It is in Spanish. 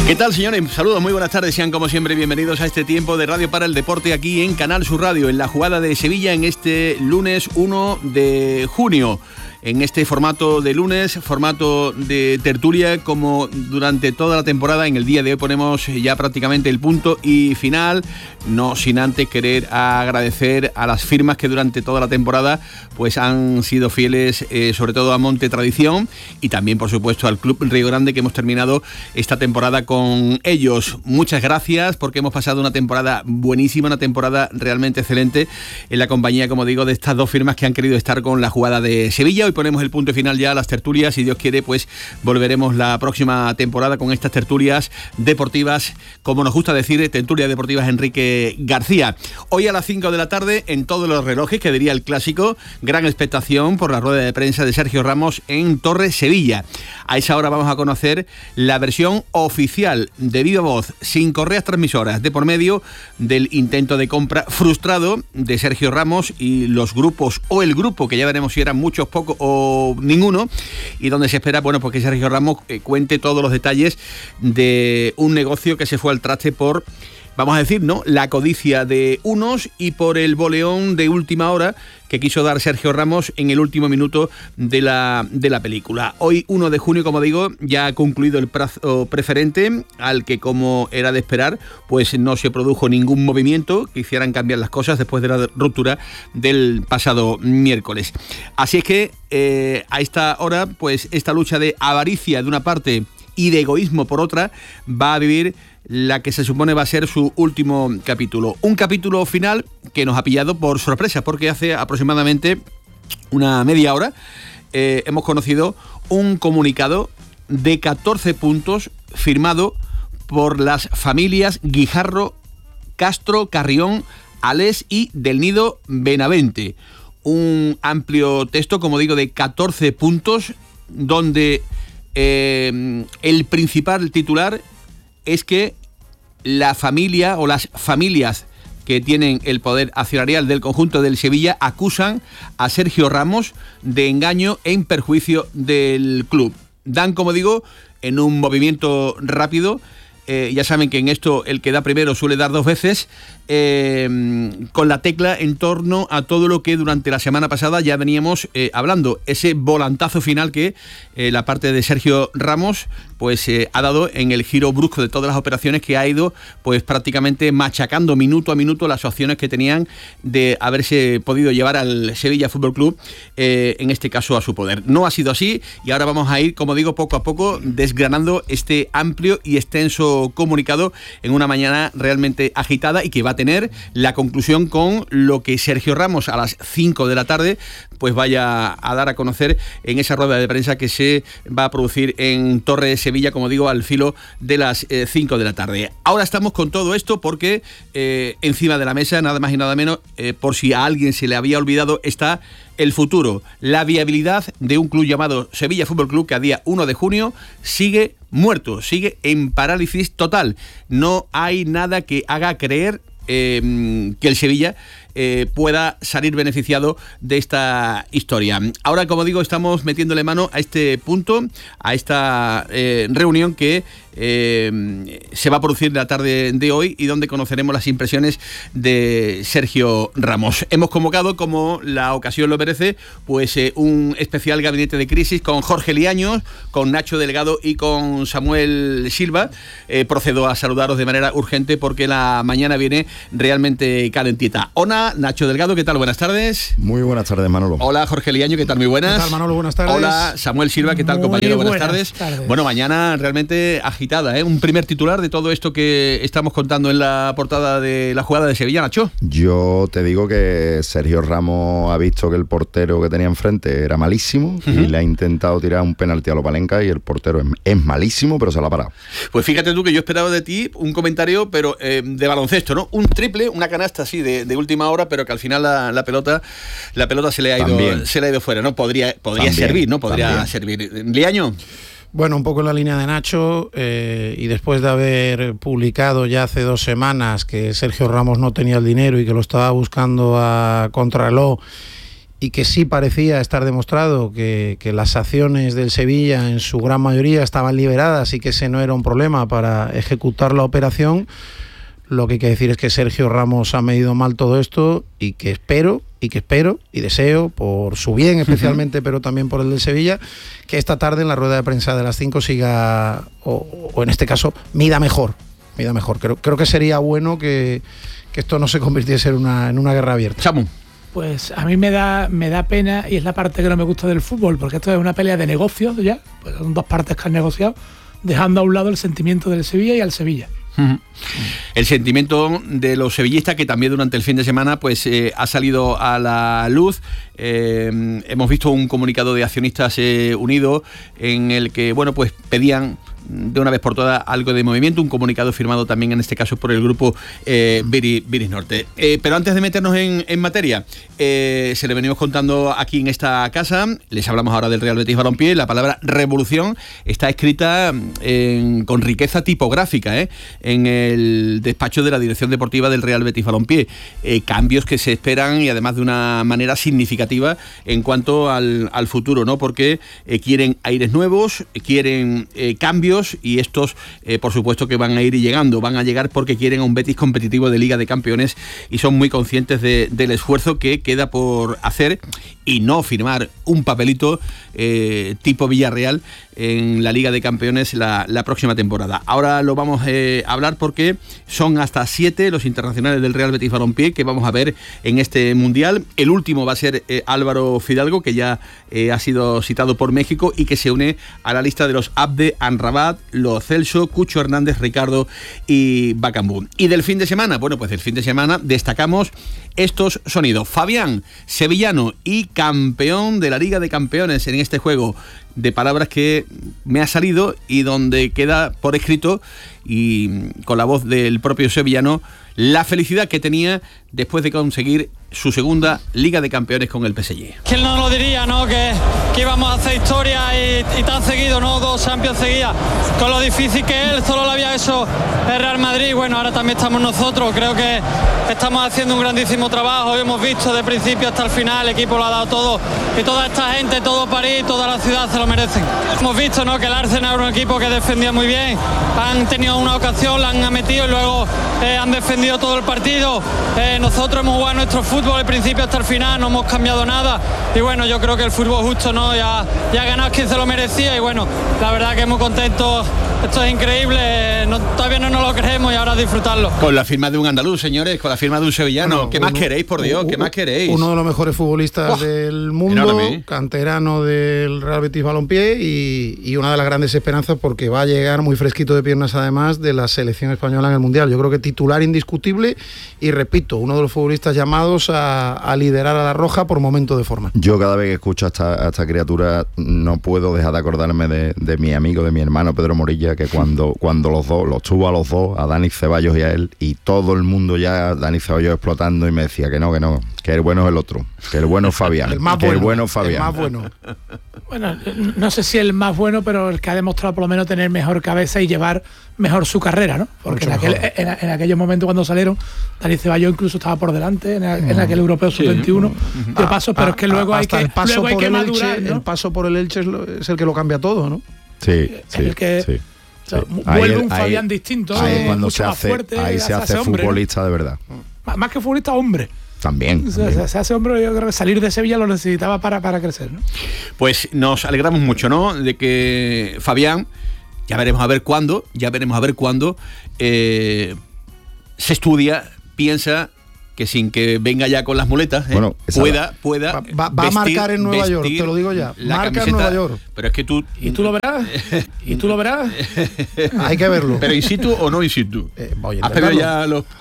¿Qué tal, señores? Saludos, muy buenas tardes. Sean como siempre bienvenidos a este tiempo de Radio para el Deporte aquí en Canal Sur Radio, en la jugada de Sevilla en este lunes 1 de junio. En este formato de lunes, formato de tertulia, como durante toda la temporada. En el día de hoy ponemos ya prácticamente el punto y final, no sin antes querer agradecer a las firmas que durante toda la temporada pues han sido fieles, sobre todo a Monte Tradición, y también por supuesto al Club Río Grande, que hemos terminado esta temporada con ellos. Muchas gracias, porque hemos pasado una temporada buenísima, una temporada realmente excelente en la compañía, como digo, de estas dos firmas que han querido estar con la jugada de Sevilla. Hoy ponemos el punto final ya a las tertulias. Si Dios quiere, pues volveremos la próxima temporada con estas tertulias deportivas, como nos gusta decir, tertulias deportivas Enrique García. Hoy a las 5 de la tarde, en todos los relojes, que diría el clásico, gran expectación por la rueda de prensa de Sergio Ramos en Torre Sevilla. A esa hora vamos a conocer la versión oficial de viva voz, sin correas transmisoras de por medio, del intento de compra frustrado de Sergio Ramos y los grupos, o el grupo, que ya veremos si eran muchos, pocos o ninguno, y donde se espera, bueno, pues que Sergio Ramos cuente todos los detalles de un negocio que se fue al traste por, vamos a decir, ¿no?, la codicia de unos y por el boleón de última hora que quiso dar Sergio Ramos en el último minuto de la película. Hoy, 1 de junio, como digo, ya ha concluido el plazo preferente, al que, como era de esperar, pues no se produjo ningún movimiento que hicieran cambiar las cosas después de la ruptura del pasado miércoles. Así es que a esta hora, pues esta lucha de avaricia de una parte y de egoísmo por otra va a vivir la que se supone va a ser su último capítulo. Un capítulo final que nos ha pillado por sorpresa, porque hace aproximadamente una media hora hemos conocido un comunicado de 14 puntos firmado por las familias Guijarro, Castro, Carrión, Alés y Del Nido Benavente. Un amplio texto, como digo, de 14 puntos, donde el principal titular es que la familia o las familias que tienen el poder accionarial del conjunto del Sevilla acusan a Sergio Ramos de engaño en perjuicio del club. Dan, como digo, en un movimiento rápido. Ya saben que en esto el que da primero suele dar dos veces, con la tecla en torno a todo lo que durante la semana pasada ya veníamos hablando. Ese volantazo final que la parte de Sergio Ramos pues ha dado en el giro brusco de todas las operaciones, que ha ido pues prácticamente machacando minuto a minuto las opciones que tenían de haberse podido llevar al Sevilla Fútbol Club, en este caso a su poder. No ha sido así, y ahora vamos a ir, como digo, poco a poco desgranando este amplio y extenso comunicado en una mañana realmente agitada, y que va a tener la conclusión con lo que Sergio Ramos a las 5 de la tarde pues vaya a dar a conocer en esa rueda de prensa que se va a producir en Torre Sevilla, como digo, al filo de las 5 de la tarde. Ahora estamos con todo esto porque encima de la mesa, nada más y nada menos, por si a alguien se le había olvidado, está el futuro, la viabilidad de un club llamado Sevilla Fútbol Club, que a día 1 de junio sigue muerto, sigue en parálisis total. No hay nada que haga creer que el Sevilla pueda salir beneficiado de esta historia. Ahora, como digo, estamos metiéndole mano a este punto, a esta reunión que se va a producir la tarde de hoy, y donde conoceremos las impresiones de Sergio Ramos. Hemos convocado, como la ocasión lo merece, pues un especial gabinete de crisis con Jorge Liaños, con Nacho Delgado y con Samuel Silva. Procedo a saludaros de manera urgente porque la mañana viene realmente calentita. Hola, Nacho Delgado, ¿qué tal? Buenas tardes. Muy buenas tardes, Manolo. Hola, Jorge Liaño, ¿qué tal? Muy buenas. ¿Qué tal, Manolo? Buenas tardes. Hola, Samuel Silva, ¿qué tal, compañero? Buenas tardes. Bueno, mañana realmente agitada, ¿eh? Un primer titular de todo esto que estamos contando en la portada de la jugada de Sevilla, Nacho. Yo te digo que Sergio Ramos ha visto que el portero que tenía enfrente era malísimo, y le ha intentado tirar un penalti a Lopalenka, y el portero es malísimo, pero se lo ha parado. Pues fíjate tú que yo esperaba de ti un comentario, pero de baloncesto, ¿no? Un triple, una canasta así de última hora, pero que al final la pelota se le ha ido fuera, ¿no? Podría servir, ¿no? Podría servir. Liaño. Bueno, un poco en la línea de Nacho, y después de haber publicado ya hace 2 semanas que Sergio Ramos no tenía el dinero y que lo estaba buscando a contrarreloj, y que sí parecía estar demostrado que las acciones del Sevilla en su gran mayoría estaban liberadas y que ese no era un problema para ejecutar la operación, lo que hay que decir es que Sergio Ramos ha medido mal todo esto y que espero y deseo, por su bien especialmente, pero también por el del Sevilla, que esta tarde en la rueda de prensa de las 5 siga, o en este caso, mida mejor. Creo que sería bueno que esto no se convirtiese en una guerra abierta. Samu. Pues a mí me da pena, y es la parte que no me gusta del fútbol, porque esto es una pelea de negocios ya, pues son dos partes que han negociado, dejando a un lado el sentimiento del Sevilla y al Sevilla. El sentimiento de los sevillistas, que también durante el fin de semana pues ha salido a la luz. Hemos visto un comunicado de Accionistas Unidos en el que pues pedían de una vez por todas algo de movimiento, un comunicado firmado también en este caso por el grupo Viris Norte. Pero antes de meternos en materia, se le venimos contando aquí en esta casa, les hablamos ahora del Real Betis Balompié. La palabra revolución está escrita con riqueza tipográfica en el despacho de la dirección deportiva del Real Betis Balompié. Cambios que se esperan, y además de una manera significativa en cuanto al futuro, ¿no? Porque quieren aires nuevos, quieren cambios, y estos por supuesto que van a ir llegando, van a llegar porque quieren a un Betis competitivo de Liga de Campeones, y son muy conscientes del esfuerzo que queda por hacer y no firmar un papelito tipo Villarreal en la Liga de Campeones la próxima temporada. Ahora lo vamos a hablar porque son hasta 7 los internacionales del Real Betis Balompié que vamos a ver en este Mundial. El último va a ser Álvaro Fidalgo, que ya ha sido citado por México y que se une a la lista de los Abde, Amrabat, Lo Celso, Cucho Hernández, Ricardo y Bacambú. Y del fin de semana, pues del fin de semana destacamos estos sonidos. Fabián, sevillano y campeón de la Liga de Campeones en este juego de palabras que me ha salido y donde queda por escrito, y con la voz del propio sevillano, la felicidad que tenía después de conseguir su segunda Liga de Campeones con el PSG. ¿Quién no lo diría, no? Que íbamos a hacer historia y tan seguido, ¿no? 2 Champions seguidas, con lo difícil que él solo lo había hecho el Real Madrid. Bueno, ahora también estamos nosotros. Creo que estamos haciendo un grandísimo trabajo. Hemos visto de principio hasta el final, el equipo lo ha dado todo, y toda esta gente, todo París, toda la ciudad se lo merecen. Hemos visto, ¿no? Que el Arsenal era un equipo que defendía muy bien, han tenido una ocasión, la han metido y luego han defendido todo el partido. Nosotros hemos jugado nuestro fútbol del principio hasta el final, no hemos cambiado nada, y bueno, yo creo que el fútbol justo, ¿no? Ya ha ganado quien se lo merecía, y bueno, la verdad que muy contentos. Esto es increíble, todavía no nos lo creemos, y ahora disfrutarlo. Con la firma de un andaluz, señores, con la firma de un sevillano. ¿Qué más queréis, por Dios? ¿Qué más queréis? Uno de los mejores futbolistas del mundo, enorme, canterano del Real Betis Balompié, y una de las grandes esperanzas, porque va a llegar muy fresquito de piernas, además, de la selección española en el Mundial. Yo creo que titular indiscutible, y repito, uno de los futbolistas llamados a liderar a la Roja por momento de forma. Yo cada vez que escucho a esta criatura no puedo dejar de acordarme de mi amigo, de mi hermano Pedro Morilla, que cuando los tuvo a los dos, a Dani Ceballos y a él, y todo el mundo ya, Dani Ceballos explotando, y me decía que no, que el bueno es el otro, que el bueno es Fabián, el más que bueno, el bueno es Fabián. El más bueno. Bueno, no sé si el más bueno, pero el que ha demostrado por lo menos tener mejor cabeza y llevar mejor su carrera, ¿no? Porque en aquellos momentos cuando salieron, Dani Ceballos incluso estaba por delante en aquel europeo sub-21 de paso, pero es que luego hay que madurar, ¿no? El paso por el Elche es el que lo cambia todo, ¿no? Sí. Vuelve un Fabián distinto, cuando mucho más fuerte. Ahí se hace futbolista, ¿no? De verdad. Más que futbolista, hombre. También. Se hace hombre. Yo creo que salir de Sevilla lo necesitaba para crecer, ¿no? Pues nos alegramos mucho, ¿no? De que Fabián, ya veremos a ver cuándo, se estudia, piensa que sin que venga ya con las muletas, pueda va a marcar en Nueva York, te lo digo ya. Marca en Nueva York. Pero es que tú lo verás. ¿Y tú lo verás? Hay que verlo. Pero in situ o no in situ. Voy a ¿has pedido ya los